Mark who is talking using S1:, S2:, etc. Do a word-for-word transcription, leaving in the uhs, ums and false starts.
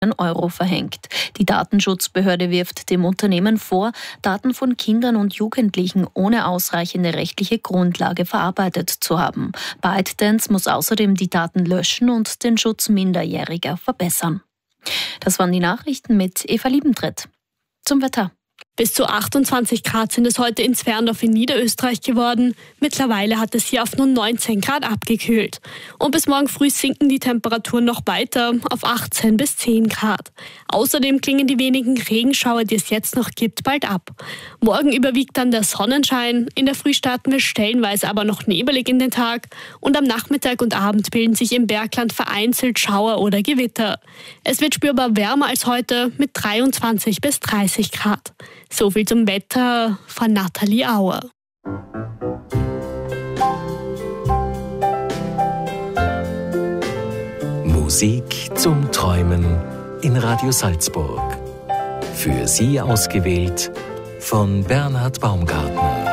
S1: Euro verhängt. Die Datenschutzbehörde wirft dem Unternehmen vor, Daten von Kindern und Jugendlichen ohne ausreichende rechtliche Grundlage verarbeitet zu haben. ByteDance muss außerdem die Daten löschen und den Schutz Minderjähriger verbessern. Das waren die Nachrichten mit Eva Liebentritt. Zum Wetter.
S2: Bis zu achtundzwanzig Grad sind es heute in Zwerndorf in Niederösterreich geworden. Mittlerweile hat es hier auf nur neunzehn Grad abgekühlt. Und bis morgen früh sinken die Temperaturen noch weiter auf achtzehn bis zehn Grad. Außerdem klingen die wenigen Regenschauer, die es jetzt noch gibt, bald ab. Morgen überwiegt dann der Sonnenschein. In der Früh starten wir stellenweise aber noch nebelig in den Tag. Und am Nachmittag und Abend bilden sich im Bergland vereinzelt Schauer oder Gewitter. Es wird spürbar wärmer als heute mit dreiundzwanzig bis dreißig Grad. So viel zum Wetter von Nathalie Auer.
S3: Musik zum Träumen in Radio Salzburg. Für Sie ausgewählt von Bernhard Baumgartner.